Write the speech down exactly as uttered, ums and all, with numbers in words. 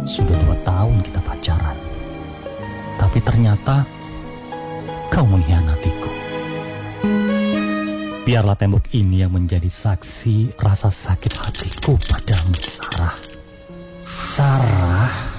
Sudah dua tahun kita pacaran, tapi ternyata kau mengkhianatiku. Biarlah tembok ini yang menjadi saksi rasa sakit hatiku padamu, Sarah. Sarah.